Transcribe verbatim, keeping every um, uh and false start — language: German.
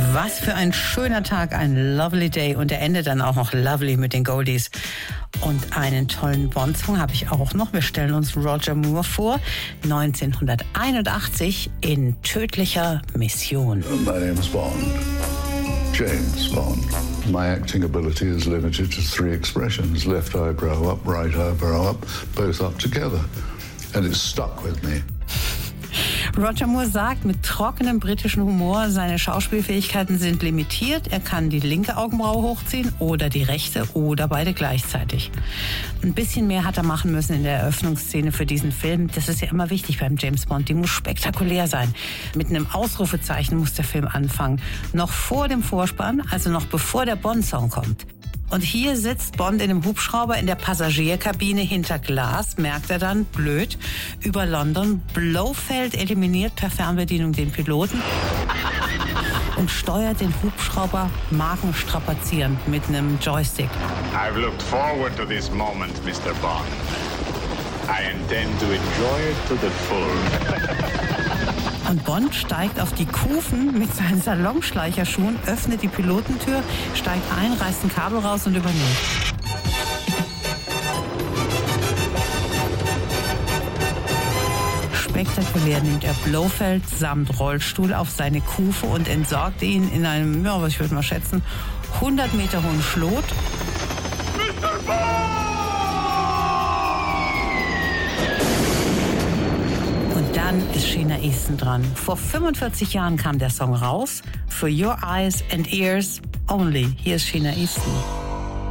Was für ein schöner Tag, ein lovely day. Und er endet dann auch noch lovely mit den Goldies. Und einen tollen Bond-Song habe ich auch noch. Wir stellen uns Roger Moore vor, neunzehnhunderteinundachtzig in Tödlicher Mission. My name is Bond. James Bond. My acting ability is limited to three expressions. Left eyebrow up, right eyebrow up, both up together. And it's stuck with me. Roger Moore sagt mit trockenem britischen Humor, seine Schauspielfähigkeiten sind limitiert. Er kann die linke Augenbraue hochziehen oder die rechte oder beide gleichzeitig. Ein bisschen mehr hat er machen müssen in der Eröffnungsszene für diesen Film. Das ist ja immer wichtig beim James Bond. Die muss spektakulär sein. Mit einem Ausrufezeichen muss der Film anfangen. Noch vor dem Vorspann, also noch bevor der Bond-Song kommt. Und hier sitzt Bond in einem Hubschrauber in der Passagierkabine hinter Glas, merkt er dann, blöd, über London. Blofeld eliminiert per Fernbedienung den Piloten und steuert den Hubschrauber markenstrapazierend mit einem Joystick. I've looked forward to this moment, Mister Bond. I intend to enjoy it to the full. Und Bond steigt auf die Kufen mit seinen Salonschleicherschuhen, öffnet die Pilotentür, steigt ein, reißt ein Kabel raus und übernimmt. Spektakulär nimmt er Blofeld samt Rollstuhl auf seine Kufe und entsorgt ihn in einem, ja, was ich würde mal schätzen, hundert Meter hohen Schlot. Mister Bond! Dann ist Sheena Easton dran. Vor fünfundvierzig Jahren kam der Song raus. For Your Eyes and Ears Only. Hier ist Sheena Easton.